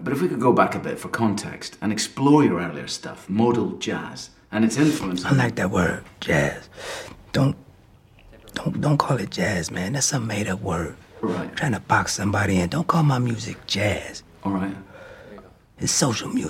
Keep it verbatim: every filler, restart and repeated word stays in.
but if we could go back a bit for context and explore your earlier stuff, modal jazz, and its influence on... I like that word, jazz. Don't, don't, don't call it jazz, man. That's a made-up word. Right. Trying to box somebody in. Don't call my music jazz. All right. It's social music.